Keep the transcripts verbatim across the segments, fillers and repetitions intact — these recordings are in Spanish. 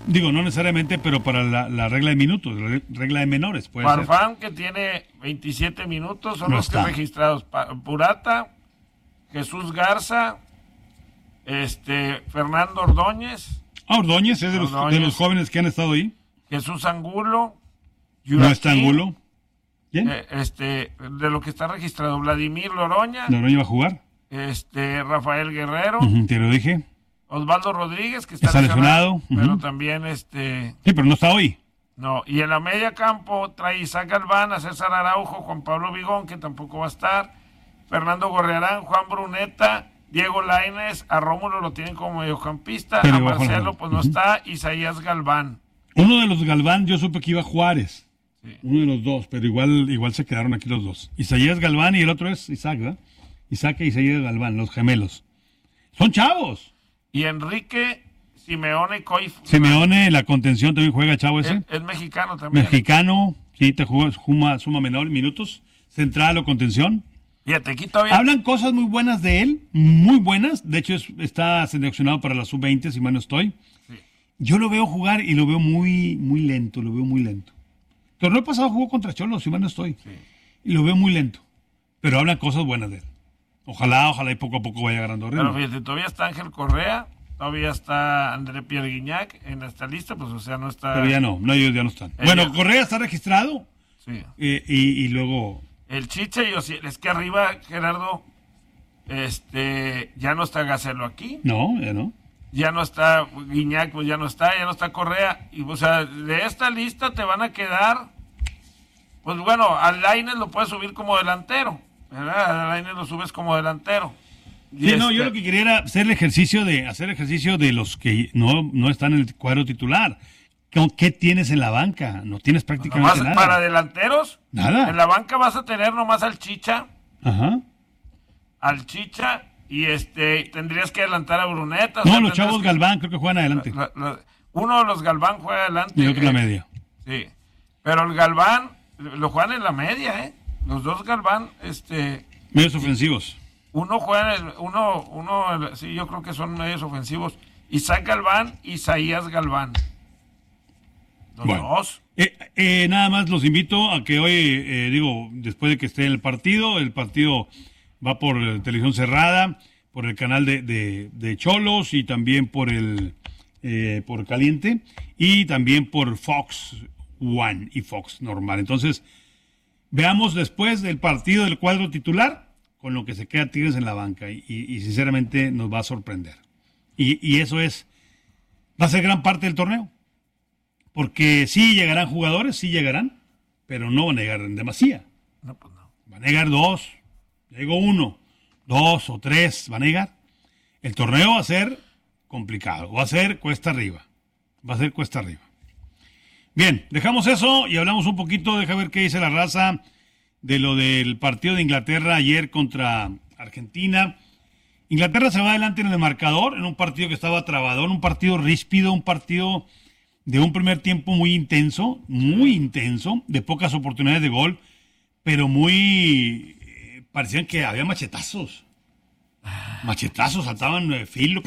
Digo, no necesariamente, pero para la, la regla de minutos, la regla de menores. Puede Farfán, que tiene veintisiete minutos, son no los está. que registrados. Pa- Purata, Jesús Garza, este Fernando Ordóñez, Ah, Ordóñez es de los, Ordóñez. de los jóvenes que han estado ahí. Jesús Angulo, No está Yuraquín, Angulo. ¿Quién? eh, este, de lo que está registrado, Vladimir Loroña, ¿Loroña va a jugar? este, Rafael Guerrero, Ujú, te lo dije. Osvaldo Rodríguez, que está, Está lesionado, lesionado, pero ujú. también este, Sí, pero no está hoy. no, y en la media campo trae Isaac Galván, a César Araujo, Juan Pablo Vigón, que tampoco va a estar, Fernando Gorriarán, Juan Bruneta, Diego Lainez, a Rómulo lo tienen como mediocampista, Pero a bajo la Marcelo mano. pues no Ujú. está, Isaías Galván. Uno de los Galván, yo supe que iba a Juárez. Sí. Uno de los dos, pero igual, igual se quedaron aquí los dos. Isaías Galván y el otro es Isaac, ¿verdad? Isaac e Isaías Galván, los gemelos. Son chavos. Y Enrique Simeone Coif, Simeone, la contención también juega chavo es, ese. es mexicano también. Mexicano, sí, te juega, suma, suma menor minutos. Central o contención. Fíjate, aquí todavía... Hablan cosas muy buenas de él, muy buenas. De hecho, es- está seleccionado para la sub veinte, si mal no estoy. Sí. Yo lo veo jugar y lo veo muy, muy lento, lo veo muy lento. El torneo pasado jugó contra Cholos, si mal no estoy. Sí. Y lo veo muy lento. Pero hablan cosas buenas de él. Ojalá, ojalá y poco a poco vaya agarrando ritmo. Pero fíjate, todavía está Ángel Correa, todavía está André Pierre Guignac en esta lista, pues o sea, no está... Pero ya no, no, ellos ya no están. Eh, Bueno, ya. Correa está registrado Sí. eh, y, y luego... El Chicha y Osiel, es que arriba, Gerardo, este, ya no está Gacelo aquí, No, ya no. ya no está Guiñac, pues ya no está, ya no está Correa, y o sea, de esta lista te van a quedar, pues bueno, al Lainez lo puedes subir como delantero, ¿verdad? Al Lainez lo subes como delantero. Y Sí, no, este- yo lo que quería era hacer el ejercicio de hacer el ejercicio de los que no, no están en el cuadro titular. ¿Con ¿Qué tienes en la banca? No tienes prácticamente nomás nada. para delanteros, Nada. en la banca vas a tener nomás al Chicha, Ajá. al Chicha, y este, tendrías que adelantar a Bruneta. o sea, No, los tendrías chavos que- Galván creo que juegan adelante. La- la- uno de los Galván juega adelante. Y otro en la eh, media. Sí. Pero el Galván lo juegan en la media, ¿eh? Los dos Galván, este, Medios ofensivos. uno juega en el, uno, uno, sí, yo creo que son medios ofensivos. Isaac Galván, Isaías Galván. Los Bueno. dos. Eh, eh, nada más los invito a que hoy, eh, digo, después de que esté el partido, el partido va por eh, televisión cerrada, por el canal de, de- de Cholos y también por el eh, por Caliente y también por Fox One y Fox normal. Entonces, veamos después del partido del cuadro titular con lo que se queda Tigres en la banca y, y- y sinceramente nos va a sorprender. Y, y eso es, va a ser gran parte del torneo. Porque sí llegarán jugadores, sí llegarán, pero no van a llegar en demasía. No, pues no. Van a llegar dos, llegó uno, dos o tres, van a llegar. El torneo va a ser complicado, va a ser cuesta arriba, va a ser cuesta arriba. Bien, dejamos eso y hablamos un poquito, deja ver qué dice la raza de lo del partido de Inglaterra ayer contra Argentina. Inglaterra se va adelante en el marcador, en un partido que estaba trabador, un partido ríspido, un partido de un primer tiempo muy intenso, muy intenso, de pocas oportunidades de gol, pero muy... eh, parecían que había machetazos. Machetazos, saltaban eh, filo.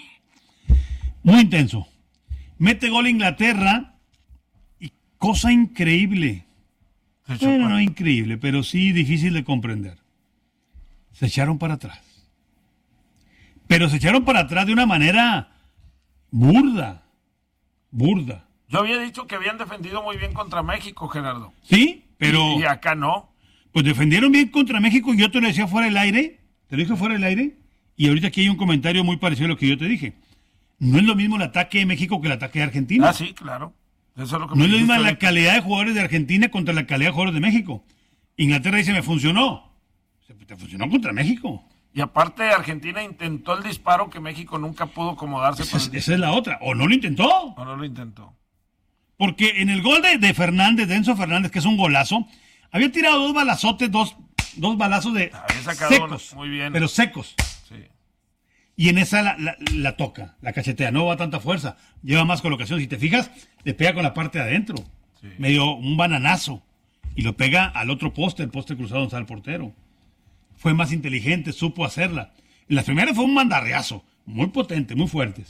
Muy intenso. Mete gol Inglaterra y cosa increíble. Se echó Bueno, para- no increíble, pero sí difícil de comprender. Se echaron para atrás. Pero se echaron para atrás de una manera burda. Burda. Yo había dicho que habían defendido muy bien contra México, Gerardo. Sí, pero Y, y acá no. pues defendieron bien contra México y yo te lo decía fuera del aire. Te lo dije fuera del aire. Y ahorita aquí hay un comentario muy parecido a lo que yo te dije. No es lo mismo el ataque de México que el ataque de Argentina. Ah, sí, claro. Eso es lo que No me es lo mismo dijiste la ahorita. calidad de jugadores de Argentina contra la calidad de jugadores de México. Inglaterra dice, me funcionó. Se- Te funcionó contra México. Y aparte, Argentina intentó el disparo que México nunca pudo acomodarse. Esa para es, el esa es la otra. O no lo intentó. O no lo intentó. Porque en el gol de, de Fernández, de Enzo Fernández, que es un golazo, había tirado dos balazotes, dos, dos balazos de Había sacado secos. muy bien. Pero secos. Sí. Y en esa la, la- la toca, la cachetea. No va tanta fuerza. Lleva más colocación. Si te fijas, le pega con la parte de adentro. Sí. Medio un bananazo. Y lo pega al otro poste, el poste cruzado donde está el portero. Fue más inteligente, supo hacerla. En las primeras fue un mandarriazo. Muy potente, muy fuertes.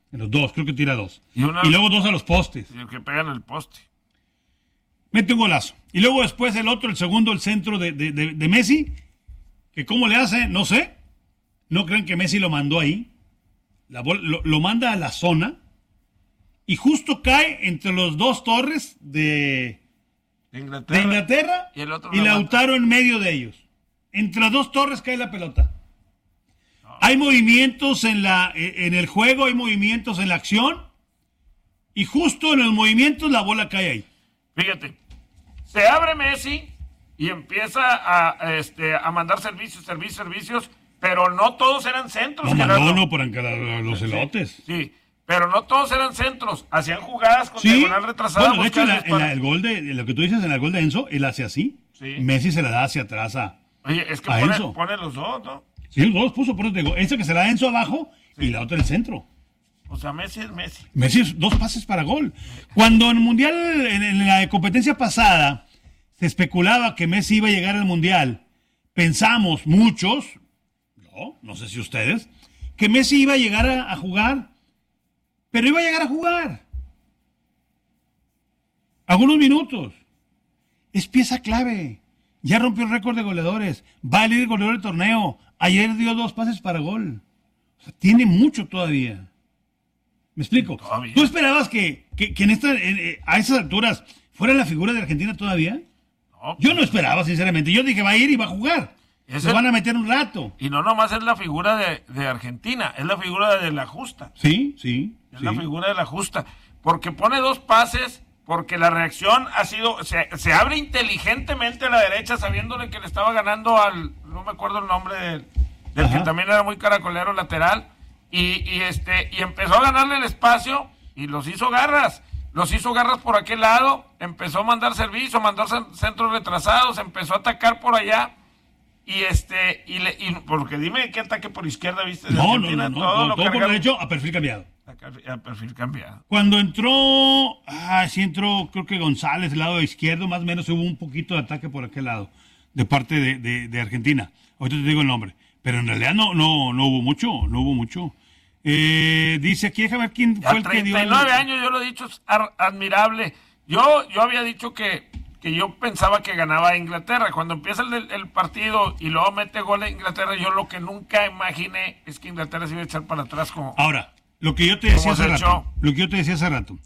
En los dos, creo que tira dos. Y, una, y luego dos a los postes. Y el que pega en el poste. Mete un golazo. Y luego después el otro, el segundo, el centro de, de, de, de Messi, que cómo le hace, no sé. No crean que Messi lo mandó ahí. La bola, lo, lo manda a la zona y justo cae entre los dos torres de, de Inglaterra, de Inglaterra y, el otro y Lautaro en medio de ellos. Entre las dos torres cae la pelota. No. Hay movimientos en, la, en el juego, hay movimientos en la acción y justo en los movimientos la bola cae ahí. Fíjate, se abre Messi y empieza a, este, a mandar servicios, servicios, servicios, pero no todos eran centros. No, mandó uno por los elotes. Sí, sí, pero no todos eran centros. Hacían jugadas con sí. diagonal retrasada. Bueno, de hecho, en la, en la, el gol de lo que tú dices en el gol de Enzo, él hace así. Sí. Messi se la da hacia atrás a Oye, es que a pone, Enzo. pone los dos, ¿no? Sí, los dos puso, por eso te digo. Ese que se la da Enzo abajo sí. y la otra en el centro. O sea, Messi es Messi. Messi es dos pases para gol. Cuando en el Mundial, en, en la competencia pasada, se especulaba que Messi iba a llegar al Mundial, pensamos muchos, yo, no sé si ustedes, que Messi iba a llegar a, a jugar, pero iba a llegar a jugar. Algunos minutos. Es pieza clave. Ya rompió el récord de goleadores. Va a líder goleador del torneo. Ayer dio dos pases para gol. O sea, tiene mucho todavía. ¿Me explico? Todavía. ¿Tú esperabas que, que, que en esta, en, a esas alturas fuera la figura de Argentina todavía? No, yo no esperaba, sinceramente. Yo dije, va a ir y va a jugar. Se van a meter un rato. Y no nomás es la figura de, de Argentina, es la figura de la justa. Sí, sí. Es sí. la figura de la justa. Porque pone dos pases, porque la reacción ha sido... Se, se abre inteligentemente a la derecha, sabiéndole que le estaba ganando al... No me acuerdo el nombre del, del que también era muy caracolero lateral. Y, y, este, y empezó a ganarle el espacio y los hizo garras. Los hizo garras por aquel lado, empezó a mandar servicio, mandar centros retrasados, empezó a atacar por allá. Y este, y, le, y porque dime qué ataque por izquierda viste. No, no, no, no, todo, no, todo por derecho a perfil cambiado. A, a perfil cambiado. Cuando entró, ah, sí entró, creo que González del lado izquierdo, más o menos hubo un poquito de ataque por aquel lado, de parte de, de, de Argentina. Ahorita te digo el nombre. Pero en realidad no, no, no hubo mucho, no hubo mucho. Eh, dice aquí, déjame ver quién fue el que dio. A treinta y nueve años, yo lo he dicho, es admirable. Yo, yo había dicho que, que yo pensaba que ganaba Inglaterra. Cuando empieza el, el partido y luego mete gol a Inglaterra, yo lo que nunca imaginé es que Inglaterra se iba a echar para atrás como... Ahora, lo que yo te decía hace rato, lo que yo te decía hace rato,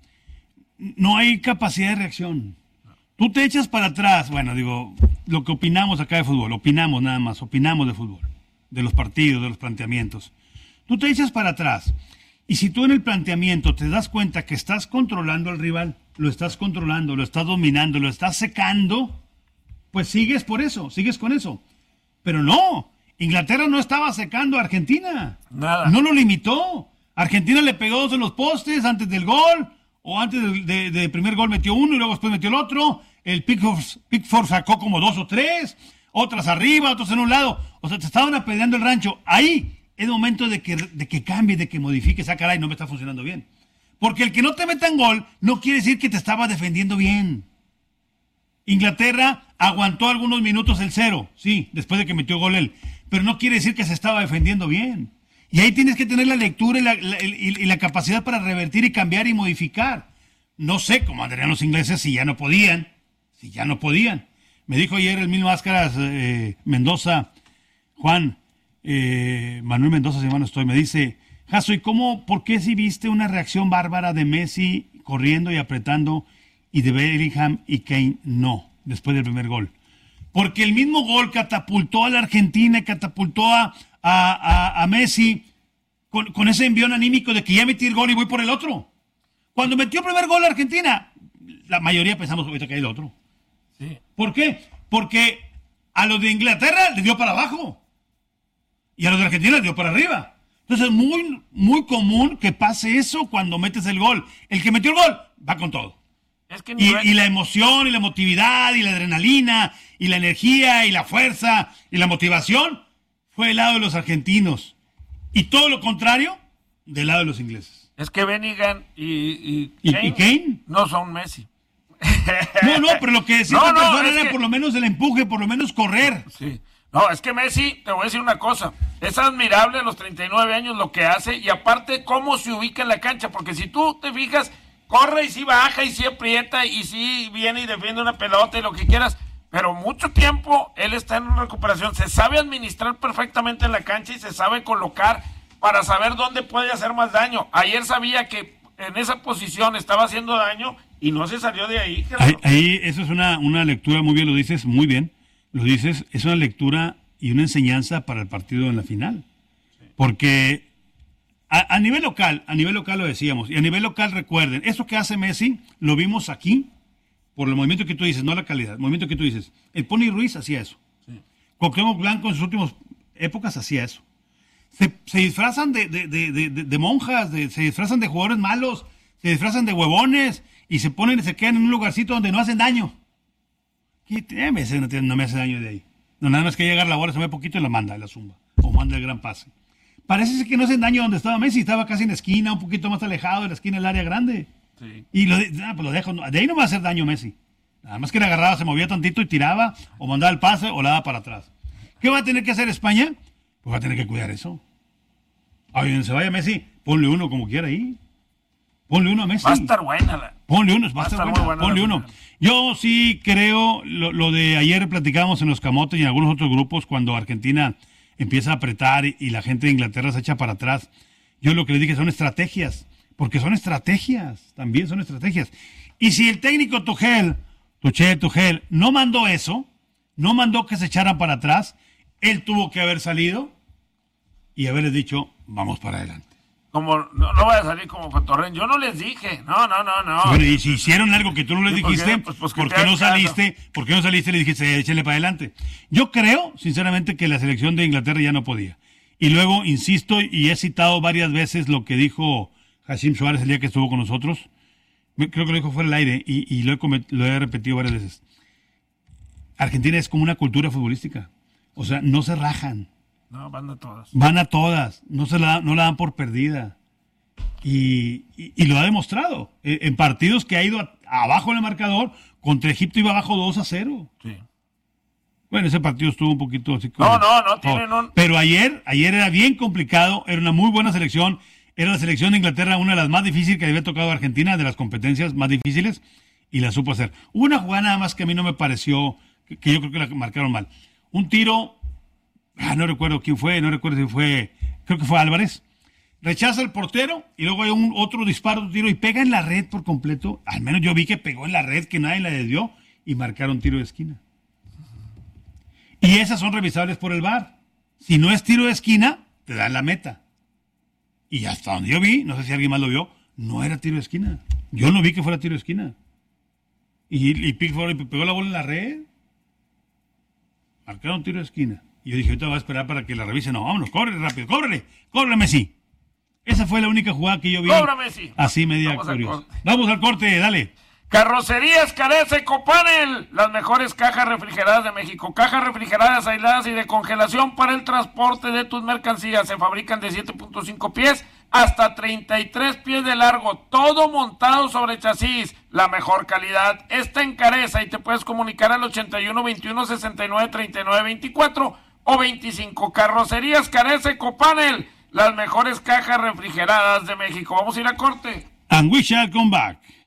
no hay capacidad de reacción. Tú te echas para atrás, bueno, digo, lo que opinamos acá de fútbol, opinamos nada más, opinamos de fútbol, de los partidos, de los planteamientos. Tú te echas para atrás y si tú en el planteamiento te das cuenta que estás controlando al rival, lo estás controlando, lo estás dominando, lo estás secando, pues sigues por eso, sigues con eso. Pero no, Inglaterra no estaba secando a Argentina. Nada. No lo limitó. Argentina le pegó dos en los postes antes del gol, o antes del de, de primer gol metió uno y luego después metió el otro. El Pickford, Pickford sacó como dos o tres, otras arriba, otros en un lado. O sea, te estaban apedreando el rancho. Ahí es momento de que, de que cambie, de que modifiques. Ah, caray, no me está funcionando bien. Porque el que no te metan gol no quiere decir que te estaba defendiendo bien. Inglaterra aguantó algunos minutos el cero, sí, después de que metió gol él. Pero no quiere decir que se estaba defendiendo bien. Y ahí tienes que tener la lectura y la, la, y, y la capacidad para revertir y cambiar y modificar. No sé cómo andarían los ingleses si ya no podían. Si ya no podían. Me dijo ayer el Mil Máscaras eh, Mendoza, Juan, eh, Manuel Mendoza, si mal no estoy, me dice, Jaso, ¿y cómo, por qué si viste una reacción bárbara de Messi corriendo y apretando y de Bellingham y Kane no, después del primer gol? Porque el mismo gol catapultó a la Argentina, catapultó a, a, a, a Messi con, con ese envión anímico de que ya metí el gol y voy por el otro. Cuando metió el primer gol a Argentina, la mayoría pensamos ahorita que hay el otro. Sí. ¿Por qué? Porque a los de Inglaterra le dio para abajo y a los de Argentina le dio para arriba. Entonces es muy, muy común que pase eso cuando metes el gol. El que metió el gol va con todo. Es que y, no es... y la emoción, y la emotividad, y la adrenalina, y la energía, y la fuerza, y la motivación fue del lado de los argentinos. Y todo lo contrario, del lado de los ingleses. Es que Bellingham y, y, ¿Y, Kane, ¿Y Kane? no son Messi. No, no, pero lo que decía no, esta no, persona era que... por lo menos el empuje, por lo menos correr. Sí, No, es que Messi, te voy a decir una cosa, es admirable a los treinta y nueve años lo que hace y aparte cómo se ubica en la cancha, porque si tú te fijas, corre y sí baja y sí aprieta y sí viene y defiende una pelota y lo que quieras, pero mucho tiempo él está en recuperación, se sabe administrar perfectamente en la cancha y se sabe colocar para saber dónde puede hacer más daño. Ayer sabía que en esa posición estaba haciendo daño y no se salió de ahí. Ahí, ahí eso es una, una lectura, muy bien, lo dices, muy bien. Lo dices, es una lectura y una enseñanza para el partido en la final. Sí. Porque a, a nivel local, a nivel local lo decíamos, y a nivel local recuerden, eso que hace Messi, lo vimos aquí, por el movimiento que tú dices, no la calidad, el movimiento que tú dices. El Pony Ruiz hacía eso. Sí. Cuauhtémoc Blanco en sus últimas épocas hacía eso. Se, se disfrazan de, de, de, de, de monjas, de, se disfrazan de jugadores malos, se disfrazan de huevones, y se ponen y se quedan en un lugarcito donde no hacen daño. Eh, me hace, no, no me hace daño de ahí. No, nada más que llegar la bola, se ve poquito y la manda, la zumba. O manda el gran pase. Parece que no hacen daño donde estaba Messi, estaba casi en la esquina, un poquito más alejado de la esquina del área grande. Sí. Y lo, ah, pues lo dejo, de ahí no va a hacer daño Messi. Nada más que le agarraba, se movía tantito y tiraba, o mandaba el pase, o la daba para atrás. ¿Qué va a tener que hacer España? Pues va a tener que cuidar eso. A donde se vaya Messi, ponle uno como quiera ahí. Ponle uno a Messi. Va a estar buena la... Ponle uno, va a estar buena. Buena Ponle uno. Yo sí creo, lo, lo de ayer platicábamos en los camotes y en algunos otros grupos, cuando Argentina empieza a apretar y, y la gente de Inglaterra se echa para atrás. Yo lo que les dije son estrategias, porque son estrategias, también son estrategias. Y si el técnico Tuchel, Tuchel, Tuchel, no mandó eso, no mandó que se echaran para atrás, él tuvo que haber salido y haberles dicho, vamos para adelante. Como no, no vaya a salir como Cotorren, yo no les dije, no, no, no, no. Bueno, y si hicieron algo que tú no les dijiste, pues, pues, ¿por qué no saliste? ¿Por qué no saliste y le dijiste, échale para adelante? Yo creo, sinceramente, que la selección de Inglaterra ya no podía. Y luego, insisto, y he citado varias veces lo que dijo Hashim Suárez el día que estuvo con nosotros, creo que lo dijo fuera del aire, y, y lo, he comet- lo he repetido varias veces. Argentina es como una cultura futbolística. O sea, no se rajan. No, van a todas. Van a todas, no se la, no la dan por perdida. Y, y, y lo ha demostrado. En, en partidos que ha ido a, abajo en el marcador, contra Egipto iba abajo dos a cero. Sí. Bueno, ese partido estuvo un poquito así como... No, no, no tienen un... Pero ayer, ayer era bien complicado, era una muy buena selección. Era la selección de Inglaterra, una de las más difíciles que había tocado a Argentina, de las competencias más difíciles, y la supo hacer. Hubo una jugada nada más que a mí no me pareció, que, que yo creo que la marcaron mal. Un tiro... Ah, no recuerdo quién fue, no recuerdo si fue, creo que fue Álvarez. Rechaza el portero y luego hay un otro disparo, un tiro y pega en la red por completo. Al menos yo vi que pegó en la red, que nadie la desvió y marcaron tiro de esquina. Y esas son revisables por el V A R. Si no es tiro de esquina, te dan la meta. Y hasta donde yo vi, no sé si alguien más lo vio, no era tiro de esquina. Yo no vi que fuera tiro de esquina. Y, y Pickford pegó la bola en la red. Marcaron tiro de esquina. Y yo dije, ahorita voy a esperar para que la revise. No, vámonos, córrele rápido, cóbrele, cóbrele Messi. Esa fue la única jugada que yo vi. ¡Cobra Messi! Así media curiosa. Vamos al corte, dale. Carrocerías Carece Copanel, las mejores cajas refrigeradas de México. Cajas refrigeradas, aisladas y de congelación para el transporte de tus mercancías. Se fabrican de siete punto cinco pies hasta treinta y tres pies de largo. Todo montado sobre chasis. La mejor calidad está en Careza y te puedes comunicar al ochenta y uno, veintiuno, sesenta y nueve, treinta y nueve, veinticuatro o veinticinco. Carrocerías Carece Copanel, las mejores cajas refrigeradas de México. Vamos a ir a corte. And we shall come back.